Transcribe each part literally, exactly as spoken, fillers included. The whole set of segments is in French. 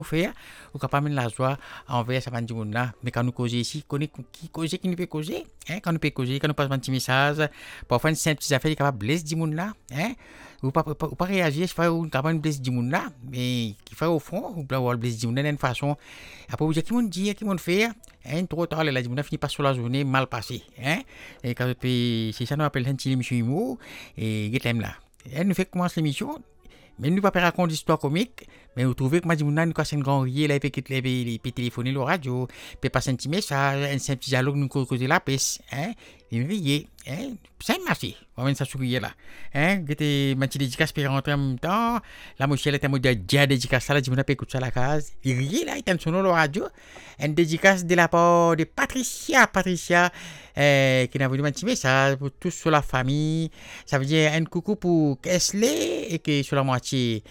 faire ou capable de la joie envers ça du monde là mais quand nous causer ici connaît qui causer qui nous peut causer hein quand nous peut causer quand nous passe un petit message parfois une simple petite affaire capable blesser du monde là hein ou pas ou pas réagir je fais ou capable blesser du monde là mais qui fait au fond ou pas blesser du monde d'une façon après vous dire qui monde dit qui monde fait hein trop tard là du monde finit pas sur la journée mal passé hein et quand c'est ça nous appelle un petit émission humour et get là elle nous fait commencer l'émission. Mais nous pas raconter d'histoire comique, mais vous trouvez que moi dis mon nous casse un grand rire là et puis les puis téléphoner le radio, puis passer un petit message, un petit dialogue nous causer la paix, hein, une rire, hein, ça marche. On va ça sourire là. Hein, j'étais ma petite dédicace pour rentrer en même temps, la monsieur elle était mode déjà dédicace là, dis mon pas écouter ça la case. Il riait là, il était sur le radio, une dédicace de la part de Patricia, Patricia euh, qui n'a voulu un petit message pour tous sur la famille. Ça veut dire un coucou pour Kesley et qui sur la moitié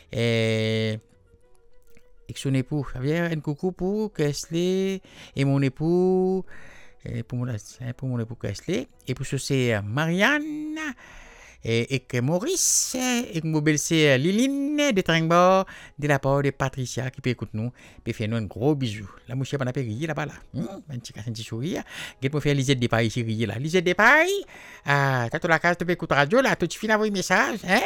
et et son époux. Ça veut dire un coucou pour Kesley et mon époux et pour mon pour mon époux Kesley et pour ce c'est Marianne et, et que Maurice et que mon belle-sœur Liline de Tringbar de la part de Patricia qui peut écouter nous puis faire nous un gros bisou. La mouche pas n'a pas rire là-bas là. Hum, un petit un petit sourire. Get pour faire Lisette des Paris rire là. Lisette des Paris. Ah, quand tu la case tu peux écouter radio là, tu finis envoyer message hein.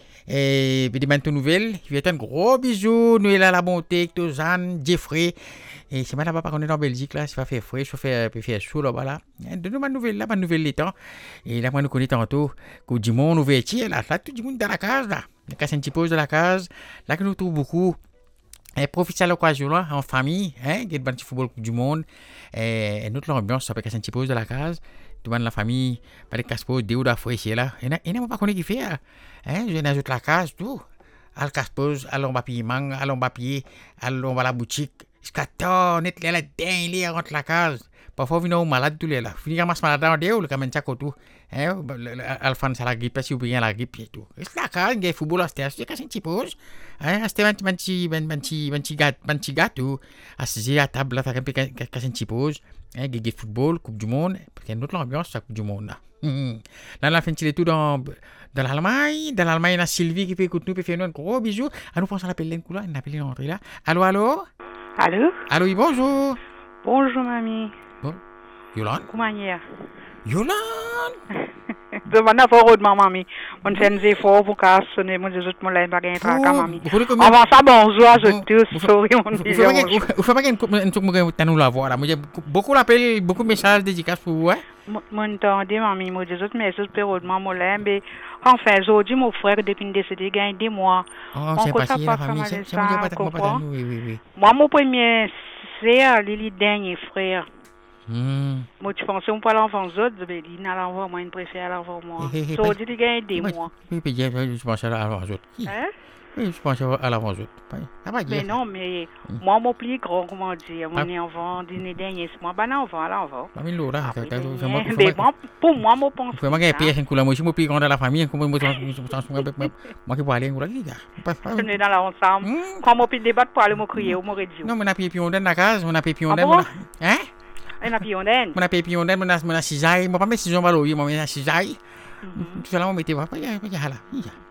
Et puis demande une nouvelle, je vais un gros bisou, nous là la bonté, Tozan, Jeffrey. Et c'est maintenant pas qu'on est en Belgique là, ça va faire frais, ça fait faire chaud là-bas là. Donne-nous ma nouvelle là, ma nouvelle les temps. Et là moi nous connaît tantôt que du monde ouverture là, là tout du monde dans la case là. La case un petit pause de la case, là que nous trouve beaucoup. Et profiter à l'occasion là en famille, hein, get un petit football du monde. Et notre ambiance ça peut casser un petit pause de la case. Tout le monde la famille, pas de casse-pose, deux ou deux fois ici là. Et n'a pas connaît qui fait hein, je n'ajoute la case tout. Al casse-pose, allons papier mang, allons papier, allons à la boutique. Jusqu'à temps, net là la dingue là rentre la case. Parfois vient au malade tout là. Finir à malade en deux le camen chaque tout. Hein, Alphonse ça la grippe, si ou bien la grippe et tout. C'est la case, il football à c'était c'est un petit pause. Hein, c'était un petit un petit un petit gâteau, un petit gâteau. Assis à table là, faire un petit pause. Hein, il y a football, Coupe du monde, parce qu'il y a une autre ambiance la Coupe du monde là. Hum. Là, la fin de tout dans dans l'Allemagne, dans l'Allemagne, il y a Sylvie qui peut écouter nous, peut faire un gros bisou. À nous pensons à l'appeler là, on appelle l'entrée là. Allô, allô? Allô? Allô, oui, bonjour. Bonjour, mamie. Bon. Yolande? Comment est-ce? Yolande? Demande à votre mamie. On fait des efforts pour qu'elle sonne. Moi, je suis mon lait, pas gain tracas, mamie. Avant ça, bonjour à tous. Sorry, on dit bonjour. Vous faites pas qu'un truc que nous la voir là. Beaucoup l'appel, beaucoup de messages dédicaces pour vous, hein? Moi, entendez, mamie. Moi, je suis message pour mon lait, mais enfin, aujourd'hui, mon frère, depuis décédé, il y a des mois. Oh, c'est passé la famille. C'est moi qui pas pas oui, oui, oui. Moi, mon premier, c'est Lily dernier frère. Hmm. Moi, tu pensais on parle l'enfant autres, mais il n'a l'enfant moi, il préfère l'enfant moi. So, dit il gagne des mois. Oui, puis je pense à l'enfant autres. Hein? Oui, je pense à l'enfant autres. Mais non, mais moi, mon plus grand, comment dire, mon enfant, dîner dernier, c'est moi, ben l'enfant, à l'enfant. Pas mille là. Mais pour moi, mon pense. Faut moi gagner payer un coup là, moi je suis mon plus grand dans la famille, comment moi moi qui peux aller là. On est dans là ensemble. Quand mon plus débat pour aller me crier ou me redire. Non, on a payé pion dans la case, on a payé pion dans. Hein? On a payé pion. On a payé pion dans, on a on a cisaille, moi pas mettre cisaille valoyer, moi mettre cisaille. Tout ça là on mettait pas, pas pas là.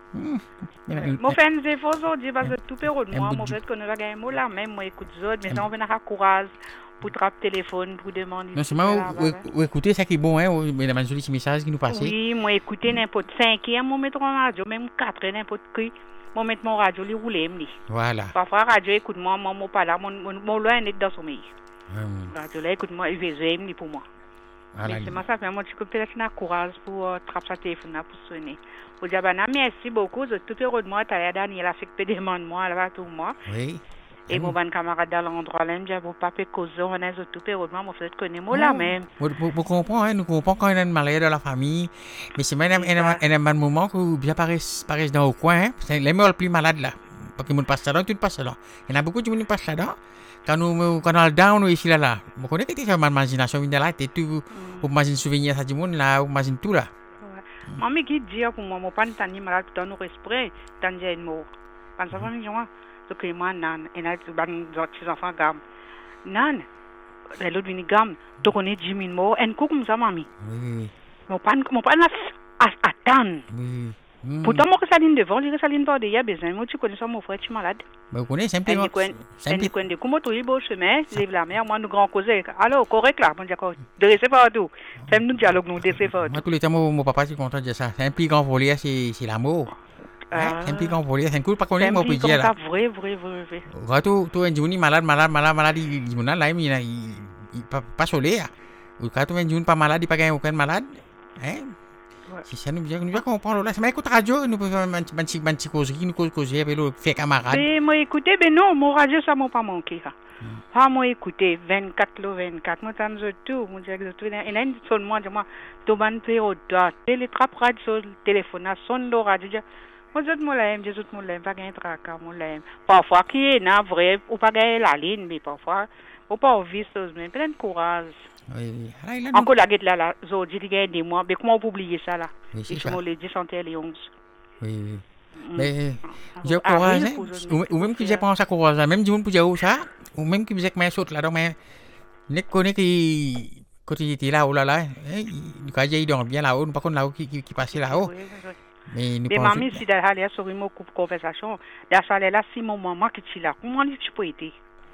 Mon fait des efforts aujourd'hui parce que tout période moi, mon fait qu'on va gagner mot là même moi écoute autres, mais on vient à courage pour trapper téléphone pour demander. Non, c'est moi écouter ça qui est bon hein, mais la joli message qui nous passe. Oui, moi écouter n'importe cinquième, moi mettre en radio même quatre n'importe qui. Moi mettre mon radio lui rouler me. Voilà. Parfois radio écoute moi, moi mon pas là, mon mon loin est dans sommeil. Radio là écoute moi, il veut me pour moi. Voilà. C'est moi ça fait moi tu peux peut-être na courage pour trapper sa téléphone là pour sonner. Pour dire bah merci beaucoup de tout période moi t'as Daniel a fait que demande moi là tout moi. Oui. Et mon bon camarade dans l'endroit là me dit pour pas causer on est tout période moi fait connaître moi là même. Vous comprenez nous comprenons quand il y a une maladie dans la famille mais c'est même un moment que bien paraît paraît dans au coin c'est les morts plus malades là parce que monde passe là tout passe là. Il y en a beaucoup de monde qui passe là. Quand nous quand on down ici là là vous connaissez que c'est ma imagination vient là tu tu vous imagine souvenir ça du monde là vous imagine tout là. Maman qui dit pour moi mon pas tani malade dans nos esprits dans une mort. Quand ça va me dire donc moi nan et là ban d'autres enfants gam. Nan l'autre vini gam donc on est dix mille morts en coup comme ça mamie. Oui. Mon pas mon pas à attendre. Oui. Pourtant, moi, que ça ligne devant, lui, que ça ligne par derrière, besoin. Moi, tu connais ça, mon frère, tu es malade. Ben, vous connaissez, c'est un peu... C'est un peu... Comment tu es beau chemin, lève la mer, moi, nous grand causer. Alors, correct, là, bon, d'accord, dressez partout. Fais-nous dialogue, nous, dressez partout. Moi, tous les temps, mon papa, est content de ça. C'est un plus grand volet, c'est l'amour. C'est un plus grand volet, c'est un coup, pas qu'on est, moi, peut dire, là. C'est vrai, vrai, vrai, vrai. Quand tu es un jouni malade, malade, malade, malade, il dit, là, il pas solé, quand tu es un jouni pas malade, il pas gagné aucun malade, hein? Si ça nous vient, nous comprendre là, c'est mais écoute radio, nous pouvons faire un petit un petit causerie, nous causer avec le fait camarade. Mais moi écoutez, ben non, mon radio ça m'a pas manqué ça. Ah moi écoutez, vingt-quatre le vingt-quatre, moi ça nous tout, moi j'ai tout, et là une sonne moi, moi, tout ban période, télé trap radio sur le téléphone, sonne le radio. Moi tout moi l'aime, tout moi l'aime, pas gain tracas, moi l'aime. Parfois qui est na vrai, ou pas gagner la ligne, mais parfois ou pas envie chose, mais plein de courage. Oui, oui. Encore la guette là, là, Zodi, il y a des mois, mais comment on peut oublier ça là? Oui, c'est ça. Les dix, cent et les onze. Oui, oui. Mais, j'ai courage, ou même que j'ai pensé à courage, même si on peut dire ça, ou même que j'ai que mes sautes là, donc, mais, ne connaît qui, quand il était là, oh là là, quand il dort bien là-haut, pas qu'on là-haut qui passait là-haut. Mais nous pensons... Mais mamie, si d'aller à sur une conversation, d'aller là, si mon maman qui est là, comment tu peux aider?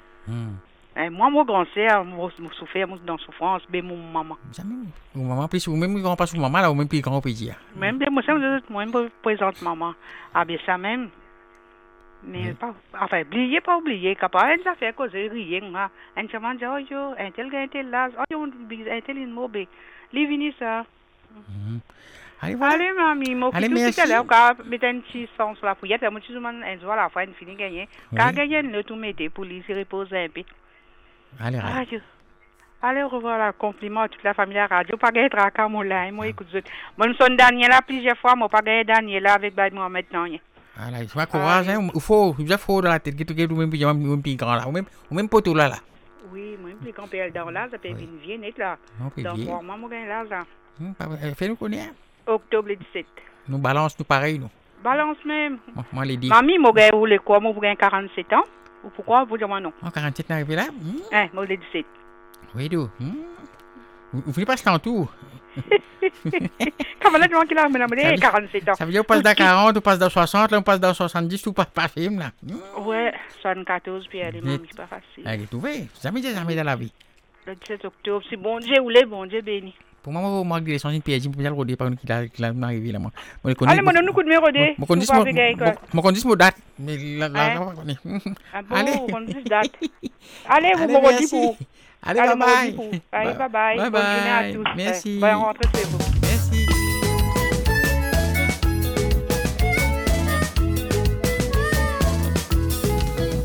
Et moi, mon grand-sœur, moi, je souffre, moi, dans souffrance, mais mon maman. Jamais. Mon maman, plus, ou même grand pas sur maman, là, ou même plus grand plaisir. Même, moi, ça, moi, je présente maman. Ah, bien, ça même. Mais, oui. Pas, enfin, oubliez, pas oublier, quand pas, ça fait causer, rien, moi. Un chaman dit, oh, yo, un tel gars, un tel là, oh, yo, un tel immobile. Les vini, ça. Allez, voilà. Allez, mamie, moi, allez, tout merci. à l'heure, quand mettre un petit sens sur la fouillette, moi, tu demandes un jour à la fin, une fini gagner. Quand gagner, le tout mettre pour lui se reposer un peu. Allez, radio. Allez, au revoir, la compliment à toute la famille à radio. Pas gagner tracas, moi, là. Moi, écoute, moi, nous sommes Daniela plusieurs fois, moi, pas gagner Daniela avec Baïd Mohamed, non. Allez, c'est ma courage, hein. Il faut, il faut dans la tête, que tu ou même plus grand là, ou même, ou même poteau là, là. Oui, moi, plus grand père dans là, ça peut venir bien net là. Donc, moi, moi, gagne là, ça. Fais-nous connaître. Octobre le dix-sept. Nous balance, nous pareil, nous. Balance même. Moi, les dit. Mamie, moi, gagne, vous voulez quoi? Moi, vous gagnez quarante-sept ans. Ou pourquoi vous dites moi non? Oh, quarante-sept ans arrivé là? Hein, moi, le dix-sept. Oui, d'où? Vous voulez pas ce temps tout? Comment là, tu vois qu'il a amené quarante-sept ans? Ça veut dire qu'on passe dans quarante, on passe dans soixante, là, on passe dans soixante-dix, tout passe par film, là. Ouais, soixante-quatorze, puis elle est mamie, c'est pas facile. Elle est trouvée, jamais dit jamais dans la vie. Le dix-sept octobre, c'est bon Dieu, ou les bon Dieu béni. Pour moi, moi, je suis P S J, je vais le rodé par une qui l'a arrivé là. Allez, moi, donne nous coup de me rodé. Mon condition, mon condition, mon date. Mais là, là, ah bon, mon condition date. Allez, vous me rodez pour. Allez, bye bye. Allez, bye bye. Bye bye. Merci. Bonne rentrée chez vous.